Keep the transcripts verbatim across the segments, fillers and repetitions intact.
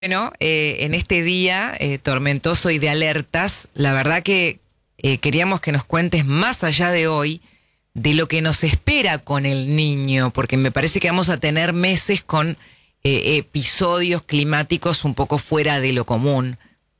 Bueno, eh, en este día eh, tormentoso y de alertas, la verdad que eh, queríamos que nos cuentes más allá de hoy de lo que nos espera con el niño, porque me parece que vamos a tener meses con eh, episodios climáticos un poco fuera de lo común.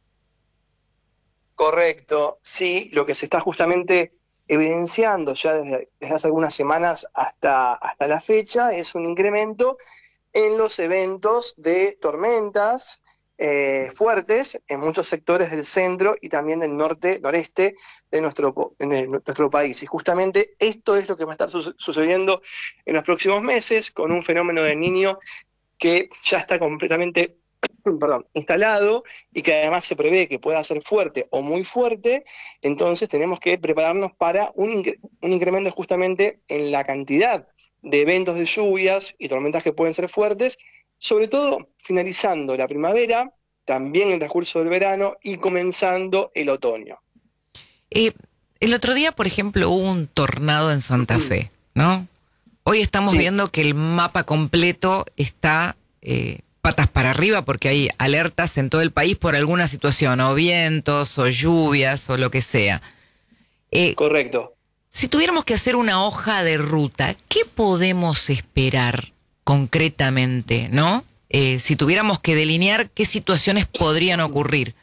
Correcto, sí, lo que se está justamente evidenciando ya desde, desde hace algunas semanas hasta, hasta la fecha es un incremento en los eventos de tormentas eh, fuertes en muchos sectores del centro y también del norte, noreste de nuestro, po- en el- nuestro país. Y justamente esto es lo que va a estar su- sucediendo en los próximos meses con un fenómeno del Niño que ya está completamente perdón, instalado y que además se prevé que pueda ser fuerte o muy fuerte. Entonces tenemos que prepararnos para un, incre- un incremento justamente en la cantidad de eventos de lluvias y tormentas que pueden ser fuertes, sobre todo finalizando la primavera, también el transcurso del verano y comenzando el otoño. Eh, el otro día, por ejemplo, hubo un tornado en Santa Fe, ¿no? Hoy estamos Sí, viendo que el mapa completo está eh, patas para arriba porque hay alertas en todo el país por alguna situación, o vientos, o lluvias, o lo que sea. Eh, correcto. si tuviéramos que hacer una hoja de ruta, ¿qué podemos esperar concretamente, no? Eh, si tuviéramos que delinear qué situaciones podrían ocurrir.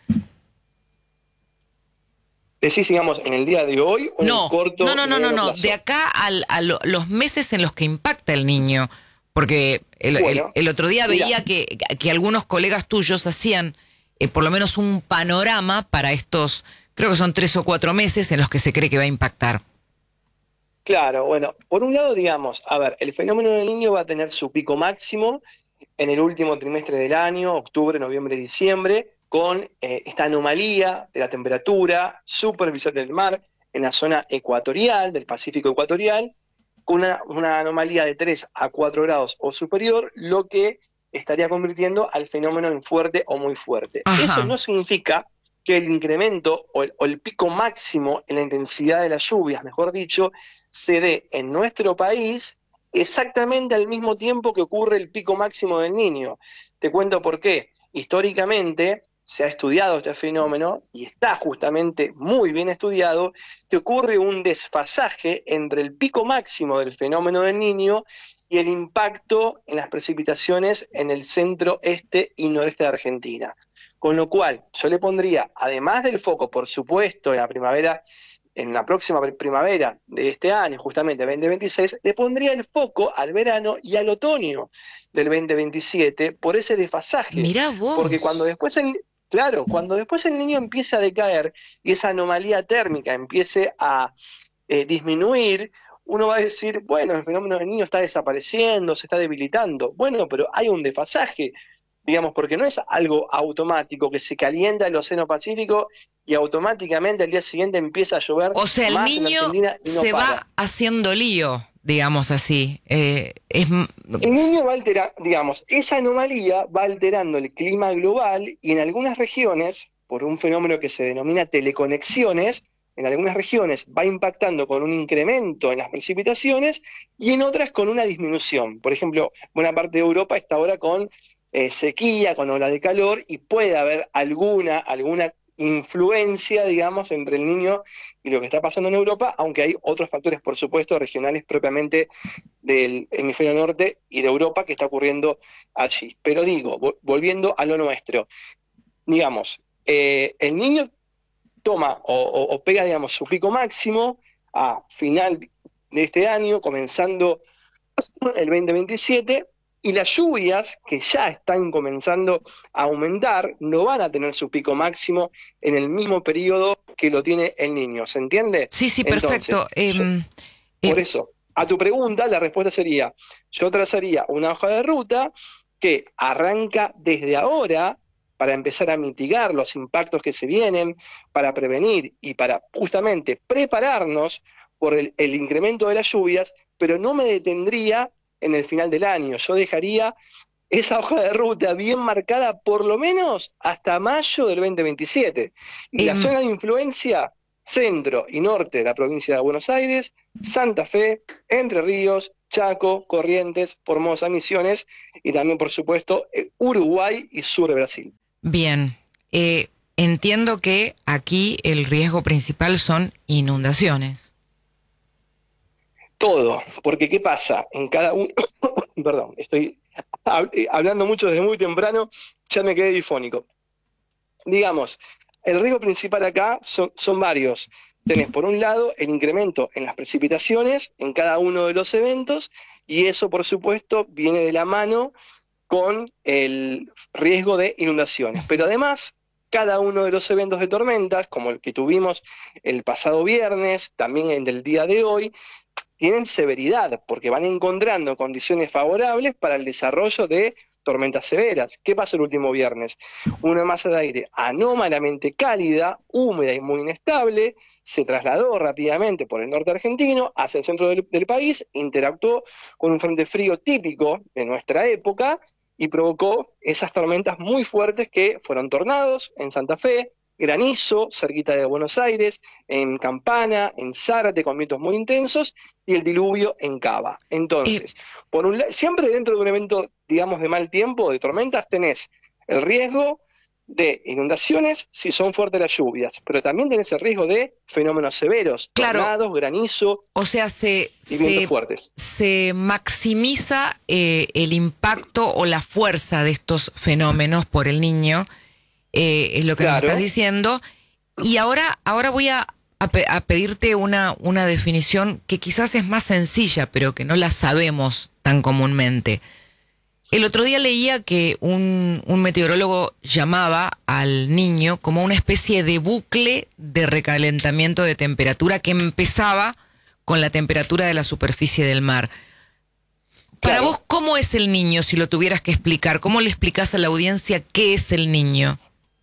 Decís, digamos, en el día de hoy o en el No, no, corto no, y no, no, mediano no. De plazo. acá al, a lo- los meses en los que impacta el niño. Porque el, el- Bueno, el otro día mira, veía que, que algunos colegas tuyos hacían eh, por lo menos un panorama para estos, creo que son tres o cuatro meses en los que se cree que va a impactar. claro, bueno, por un lado, digamos, a ver, el fenómeno del Niño va a tener su pico máximo en el último trimestre del año, octubre, noviembre, diciembre, con eh, esta anomalía de la temperatura, supervisión del mar en la zona ecuatorial, del Pacífico ecuatorial, con una, una anomalía de tres a cuatro grados o superior, lo que estaría convirtiendo al fenómeno en fuerte o muy fuerte. Eso Ajá. no significa que el incremento o el, o el pico máximo en la intensidad de las lluvias, mejor dicho, se dé en nuestro país exactamente al mismo tiempo que ocurre el pico máximo del Niño. Te cuento por qué. Históricamente se ha estudiado este fenómeno y está justamente muy bien estudiado que ocurre un desfasaje entre el pico máximo del fenómeno del Niño y el impacto en las precipitaciones en el centro, este y noreste de Argentina. Con lo cual, yo le pondría, además del foco, por supuesto, en la primavera, en la próxima primavera de este año, justamente veinte veintiséis, le pondría el foco al verano y al otoño del veinte veintisiete por ese desfasaje. Mirá Porque cuando vos. después el, claro, cuando después el niño empiece a decaer y esa anomalía térmica empiece a eh, disminuir, uno va a decir, bueno, el fenómeno del niño está desapareciendo, se está debilitando. Bueno, pero hay un desfasaje, digamos, porque no es algo automático que se calienta el Océano Pacífico y automáticamente al día siguiente empieza a llover O sea, el más en niño Argentina y no se para. va haciendo lío, digamos así. Eh, es, m- El niño va a alterar, digamos, esa anomalía va alterando el clima global y en algunas regiones, por un fenómeno que se denomina teleconexiones, en algunas regiones va impactando con un incremento en las precipitaciones y en otras con una disminución. Por ejemplo, buena parte de Europa está ahora con eh, sequía, con ola de calor y puede haber alguna, alguna influencia, digamos, entre el niño y lo que está pasando en Europa, aunque hay otros factores, por supuesto, regionales propiamente del hemisferio norte y de Europa que está ocurriendo allí. Pero digo, vo- volviendo a lo nuestro, digamos, eh, el niño toma o, o- o pega, digamos, su pico máximo a final de este año, comenzando el veinte veintisiete, y las lluvias, que ya están comenzando a aumentar, no van a tener su pico máximo en el mismo periodo que lo tiene el niño, ¿se entiende? sí, sí, Entonces, perfecto. yo, Em, por eh, eso, a tu pregunta, la respuesta sería, yo trazaría una hoja de ruta que arranca desde ahora para empezar a mitigar los impactos que se vienen, para prevenir y para justamente prepararnos por el, el incremento de las lluvias, pero no me detendría en el final del año. Yo dejaría esa hoja de ruta bien marcada por lo menos hasta mayo del veinte veintisiete. Y la em, zona de influencia, centro y norte de la provincia de Buenos Aires, Santa Fe, Entre Ríos, Chaco, Corrientes, Formosa, Misiones y también, por supuesto, Uruguay y sur de Brasil. Bien, eh, entiendo que aquí el riesgo principal son inundaciones. Todo, porque ¿qué pasa? En cada uno, perdón, estoy hablando mucho desde muy temprano, ya me quedé difónico. Digamos, el riesgo principal acá son, son varios. Tenés, por un lado, el incremento en las precipitaciones en cada uno de los eventos, y eso, por supuesto, viene de la mano con el riesgo de inundaciones. Pero además, cada uno de los eventos de tormentas, como el que tuvimos el pasado viernes, también el del día de hoy, tienen severidad, porque van encontrando condiciones favorables para el desarrollo de tormentas severas. ¿Qué pasó el último viernes? Una masa de aire anómalamente cálida, húmeda y muy inestable, se trasladó rápidamente por el norte argentino hacia el centro del, del país, interactuó con un frente frío típico de nuestra época y provocó esas tormentas muy fuertes que fueron tornados en Santa Fe, granizo cerquita de Buenos Aires, en Campana, en Zárate con vientos muy intensos y el diluvio en Cava. Entonces, por un siempre dentro de un evento, digamos, de mal tiempo, de tormentas, tenés el riesgo de inundaciones si son fuertes las lluvias, pero también tenés el riesgo de fenómenos severos, claro, tornados, granizo, o sea, se, y vientos se, fuertes. Se maximiza eh, el impacto o la fuerza de estos fenómenos por el niño. Eh, es lo que claro. nos estás diciendo. Y ahora, ahora voy a, a, pe a pedirte una, una definición que quizás es más sencilla, pero que no la sabemos tan comúnmente. El otro día leía que un, un meteorólogo llamaba al niño como una especie de bucle de recalentamiento de temperatura que empezaba con la temperatura de la superficie del mar. Para claro. vos, ¿cómo es el niño, si lo tuvieras que explicar? ¿Cómo le explicás a la audiencia qué es el niño?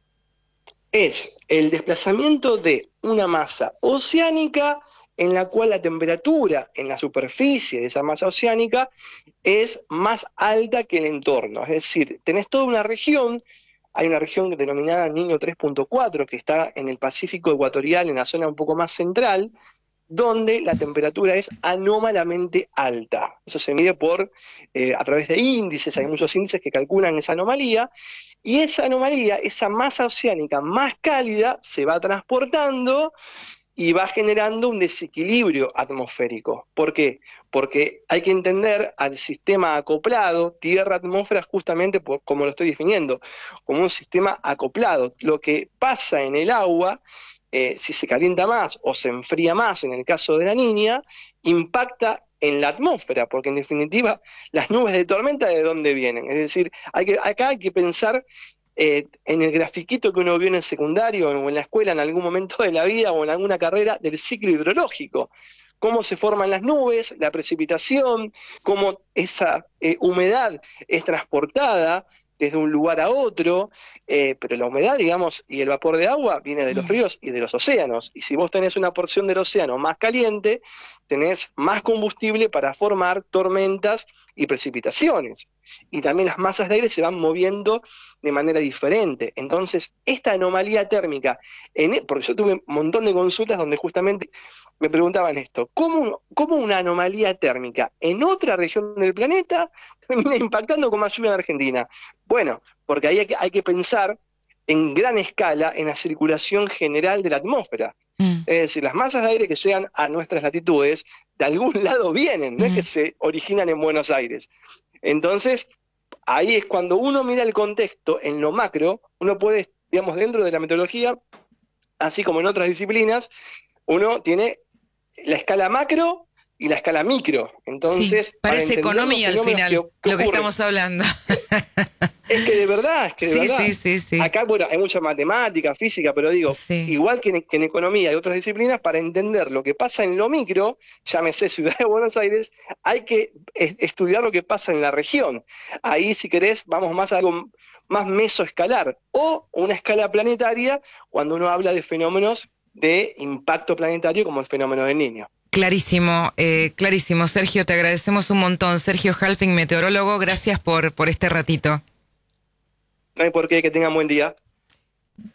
Es el desplazamiento de una masa oceánica en la cual la temperatura en la superficie de esa masa oceánica es más alta que el entorno. Es decir, tenés toda una región, hay una región denominada Niño tres punto cuatro que está en el Pacífico ecuatorial, en la zona un poco más central, donde la temperatura es anómalamente alta. Eso se mide por eh, a través de índices, hay muchos índices que calculan esa anomalía, y esa anomalía, esa masa oceánica más cálida, se va transportando y va generando un desequilibrio atmosférico. ¿Por qué? Porque hay que entender al sistema acoplado, tierra-atmósfera, justamente por, como lo estoy definiendo, como un sistema acoplado. Lo que pasa en el agua, eh, si se calienta más o se enfría más, en el caso de la niña, impacta en la atmósfera, porque en definitiva las nubes de tormenta, ¿de dónde vienen? Es decir, hay que, acá hay que pensar eh, en el grafiquito que uno vio en el secundario o en la escuela en algún momento de la vida o en alguna carrera del ciclo hidrológico. Cómo se forman las nubes, la precipitación, cómo esa eh, humedad es transportada desde un lugar a otro, eh, pero la humedad, digamos, y el vapor de agua viene de los ríos y de los océanos. Y si vos tenés una porción del océano más caliente, tenés más combustible para formar tormentas y precipitaciones. Y también las masas de aire se van moviendo de manera diferente. Entonces, esta anomalía térmica, en, porque yo tuve un montón de consultas donde justamente me preguntaban esto, ¿cómo, cómo una anomalía térmica en otra región del planeta termina impactando con más lluvia en Argentina? Bueno, porque ahí hay que, hay que pensar en gran escala en la circulación general de la atmósfera. Mm. Es decir, las masas de aire que llegan a nuestras latitudes, de algún lado vienen, no mm. es que se originan en Buenos Aires. Entonces, ahí es cuando uno mira el contexto en lo macro, uno puede, digamos, dentro de la meteorología, así como en otras disciplinas, uno tiene la escala macro y la escala micro. Entonces, sí, parece economía al final, que, que lo que estamos hablando. Es que de verdad, es que de sí, verdad. Sí, sí, sí. Acá, bueno, hay mucha matemática, física, pero digo, sí. igual que en, que en economía y otras disciplinas, para entender lo que pasa en lo micro, llámese Ciudad de Buenos Aires, hay que es, estudiar lo que pasa en la región. Ahí, si querés, vamos más a algo más mesoescalar, o una escala planetaria, cuando uno habla de fenómenos de impacto planetario, como el fenómeno del Niño. Clarísimo, eh, clarísimo. Sergio, te agradecemos un montón. Sergio Halfing, meteorólogo, gracias por, por este ratito. No hay por qué, que tengan buen día.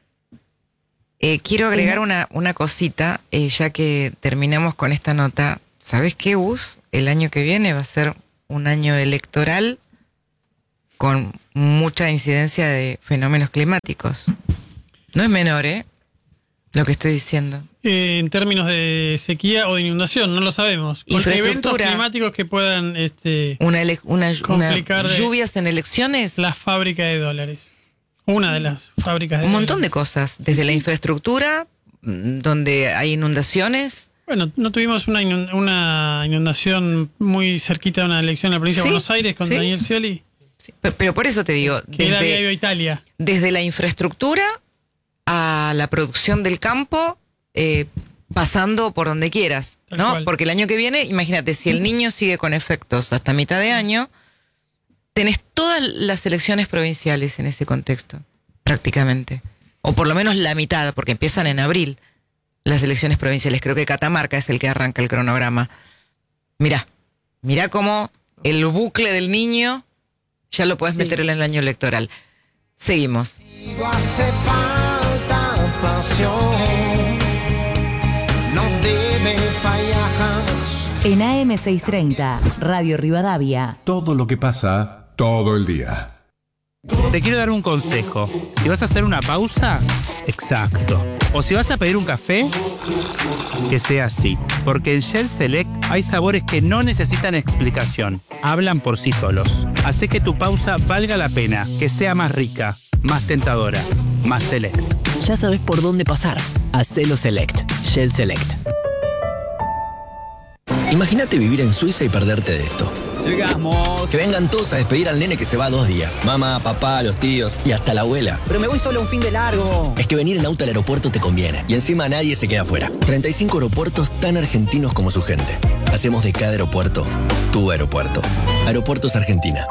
Eh, quiero agregar una, una cosita, eh, ya que terminamos con esta nota. ¿sabes qué, Gus? El año que viene va a ser un año electoral con mucha incidencia de fenómenos climáticos. No es menor, ¿eh? Lo que estoy diciendo. Eh, en términos de sequía o de inundación, no lo sabemos. Con eventos climáticos que puedan este, una, ele- una, complicar una lluvias en elecciones. La fábrica de dólares. Una de las fábricas de Un dólares. montón de cosas. Desde sí, la sí. infraestructura, donde hay inundaciones. Bueno, no tuvimos una, inund- una inundación muy cerquita de una elección en la provincia sí, de Buenos Aires con sí. Daniel Scioli. Sí, pero por eso te digo, que él había ido a Italia. Desde la infraestructura a la producción del campo, eh, pasando por donde quieras, Tal ¿no? Cual. Porque el año que viene, imagínate, si el niño sigue con efectos hasta mitad de año, tenés todas las elecciones provinciales en ese contexto, prácticamente. O por lo menos la mitad, porque empiezan en abril las elecciones provinciales. Creo que Catamarca es el que arranca el cronograma. Mirá, mirá cómo el bucle del niño ya lo puedes sí. meter en el año electoral. Seguimos. Hace falta pasión, no debe fallar jamás. En A M seiscientos treinta, Radio Rivadavia. Todo lo que pasa, todo el día. Te quiero dar un consejo. Si vas a hacer una pausa, exacto. O si vas a pedir un café, que sea así. Porque en Shell Select hay sabores que no necesitan explicación. Hablan por sí solos. Hace que tu pausa valga la pena, que sea más rica, más tentadora, más select. Ya sabes por dónde pasar. Hacelo Select. Shell Select. Imagínate vivir en Suiza y perderte de esto. Llegamos. Que vengan todos a despedir al nene que se va dos días. Mamá, papá, los tíos y hasta la abuela. Pero me voy solo un fin de largo. Es que venir en auto al aeropuerto te conviene. Y encima nadie se queda afuera. treinta y cinco aeropuertos tan argentinos como su gente. Hacemos de cada aeropuerto tu aeropuerto. Aeropuertos Argentina.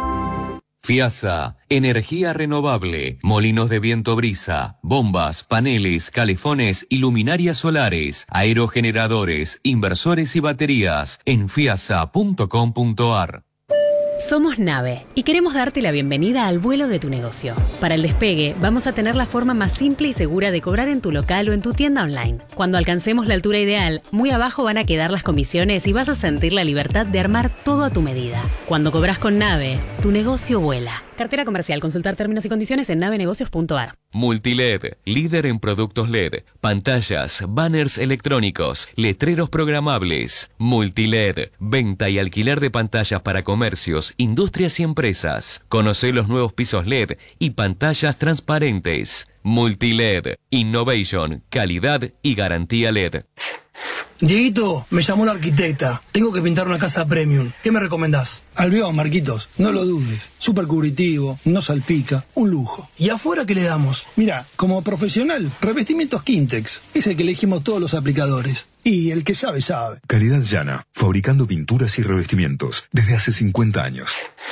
FIASA, energía renovable, molinos de viento brisa, bombas, paneles, calefones y luminarias solares, aerogeneradores, inversores y baterías en fiasa punto com punto ar. Somos Nave y queremos darte la bienvenida al vuelo de tu negocio. Para el despegue, vamos a tener la forma más simple y segura de cobrar en tu local o en tu tienda online. Cuando alcancemos la altura ideal, muy abajo van a quedar las comisiones y vas a sentir la libertad de armar todo a tu medida. Cuando cobras con Nave, tu negocio vuela. Cartera comercial. Consultar términos y condiciones en navenegocios punto ar. Multiled, líder en productos L E D, pantallas, banners electrónicos, letreros programables. Multiled, venta y alquiler de pantallas para comercios, industrias y empresas. Conoce los nuevos pisos L E D y pantallas transparentes. Multiled, innovation, calidad y garantía L E D. Dieguito, me llamó la arquitecta. Tengo que pintar una casa premium. ¿Qué me recomendás? Albión, Marquitos. No lo dudes. Súper cubritivo, no salpica. Un lujo. ¿Y afuera qué le damos? Mira, como profesional, revestimientos Quintex. Es el que elegimos todos los aplicadores. Y el que sabe, sabe. Calidad llana. Fabricando pinturas y revestimientos. Desde hace cincuenta años.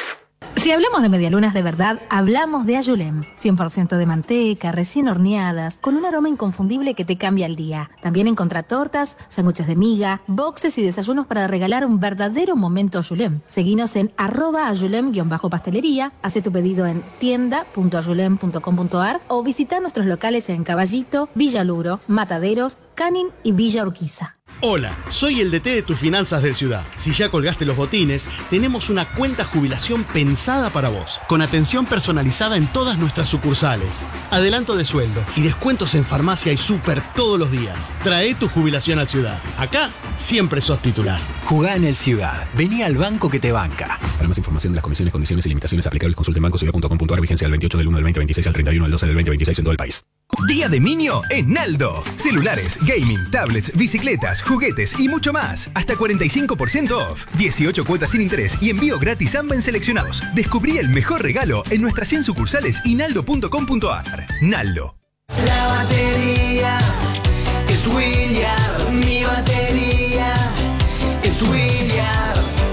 Si hablamos de medialunas de verdad, hablamos de Ayulem. cien por ciento de manteca, recién horneadas, con un aroma inconfundible que te cambia el día. También encontrá tortas, sándwiches de miga, boxes y desayunos para regalar un verdadero momento Ayulem. Seguinos en arroba ayulem-pastelería, hace tu pedido en tienda punto ayulem punto com punto ar o visita nuestros locales en Caballito, Villa Luro, Mataderos, Canin y Villa Urquiza. Hola, soy el D T de tus finanzas del Ciudad. Si ya colgaste los botines, tenemos una cuenta jubilación pensada para vos, con atención personalizada en todas nuestras sucursales, adelanto de sueldo y descuentos en farmacia y súper todos los días. Trae tu jubilación al Ciudad. Acá siempre sos titular. Jugá en el Ciudad. Vení al banco que te banca. Para más información de las condiciones, condiciones y limitaciones aplicables, consulte en banco ciudad punto com punto ar. Vigencia del veintiocho del uno del veinte veintiséis al treinta y uno del doce del veinte veintiséis en todo el país. Día de Minio en Naldo. Celulares, gaming, tablets, bicicletas, juguetes y mucho más. Hasta cuarenta y cinco por ciento off. dieciocho cuotas sin interés y envío gratis a en seleccionados. Descubrí el mejor regalo en nuestras cien sucursales y naldo punto com punto ar. Naldo. La batería es William. Mi batería es William.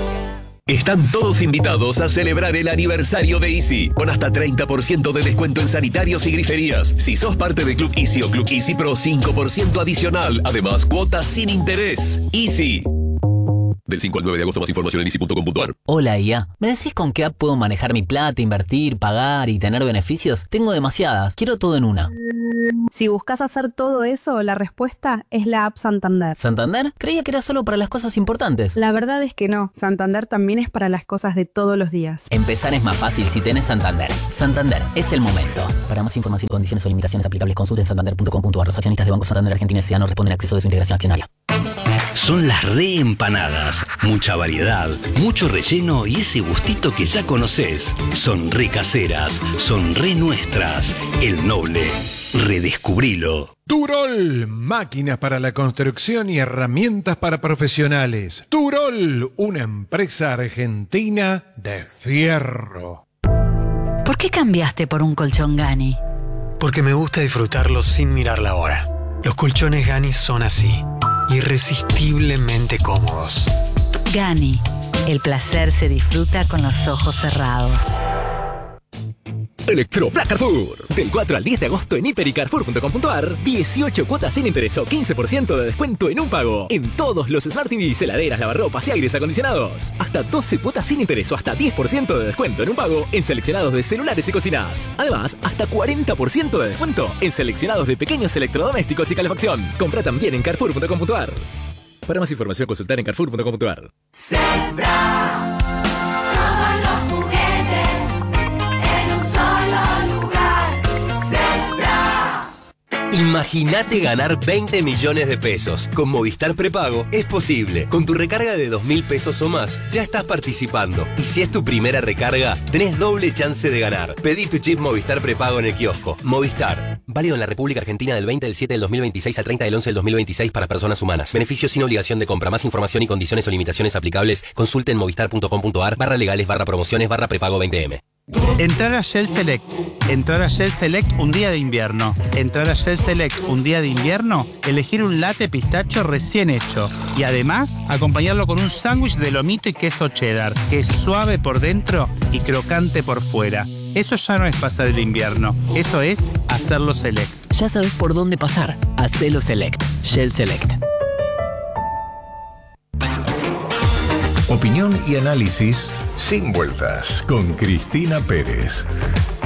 Están todos invitados a celebrar el aniversario de Easy, con hasta treinta por ciento de descuento en sanitarios y griferías. Si sos parte de Club Easy o Club Easy Pro, cinco por ciento adicional. Además, cuotas sin interés. Easy. Del cinco al nueve de agosto, más información en easy punto com punto ar. Hola I A, ¿me decís con qué app puedo manejar mi plata, invertir, pagar y tener beneficios? Tengo demasiadas, quiero todo en una. Si buscas hacer todo eso, la respuesta es la app Santander. ¿Santander? Creía que era solo para las cosas importantes. La verdad es que no, Santander también es para las cosas de todos los días. Empezar es más fácil si tenés Santander. Santander, es el momento. Para más información, condiciones o limitaciones aplicables, consulten santander punto com punto ar. Los accionistas de Banco Santander Argentina S A no responden a acceso de su integración accionaria. Son las reempanadas. Mucha variedad, mucho relleno y ese gustito que ya conoces. Son re caseras, son re nuestras. El Noble. Redescubrilo. Turol, máquinas para la construcción y herramientas para profesionales. Turol, una empresa argentina de fierro. ¿Por qué cambiaste por un colchón Gani? Porque me gusta disfrutarlo sin mirar la hora. Los colchones Gani son así, irresistiblemente cómodos. Gani, el placer se disfruta con los ojos cerrados. Electropla Carrefour. Del cuatro al diez de agosto en hiper y carrefour punto com punto ar, dieciocho cuotas sin interés o quince por ciento de descuento en un pago. En todos los Smart T Vs, heladeras, lavarropas y aires acondicionados. Hasta doce cuotas sin interés o hasta diez por ciento de descuento en un pago en seleccionados de celulares y cocinas. Además, hasta cuarenta por ciento de descuento en seleccionados de pequeños electrodomésticos y calefacción. Compra también en carrefour punto com punto ar. Para más información, consultar en carrefour punto com punto ar. Sembra todos los juguetes en un solo lugar. Sembra. Imagínate ganar veinte millones de pesos. Con Movistar Prepago es posible. Con tu recarga de dos mil pesos o más, ya estás participando. Y si es tu primera recarga, tenés doble chance de ganar. Pedí tu chip Movistar Prepago en el kiosco. Movistar. Válido en la República Argentina del veinte del siete del dos mil veintiséis al treinta del once del dos mil veintiséis para personas humanas. Beneficio sin obligación de compra. Más información y condiciones o limitaciones aplicables, consulte en movistar punto com punto ar barra legales barra promociones barra prepago veinte eme. Entrar a Shell Select. Entrar a Shell Select un día de invierno. Entrar a Shell Select un día de invierno, elegir un latte pistacho recién hecho. Y además, acompañarlo con un sándwich de lomito y queso cheddar, que es suave por dentro y crocante por fuera. Eso ya no es pasar el invierno, eso es hacerlo Select. Ya sabes por dónde pasar. Hacelo Select. Shell Select. Opinión y análisis sin vueltas con Cristina Pérez.